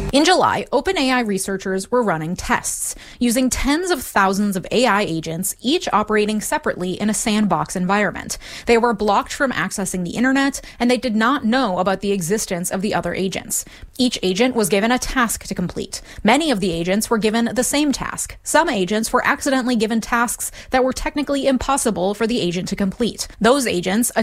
In July, OpenAI researchers were running tests, using tens of thousands of AI agents, each operating separately in a sandbox environment. They were blocked from accessing the internet, and they did not know about the existence of the other agents. Each agent was given a task to complete. Many of the agents were given the same task. Some agents were accidentally given tasks that were technically impossible for the agent to complete. Those agents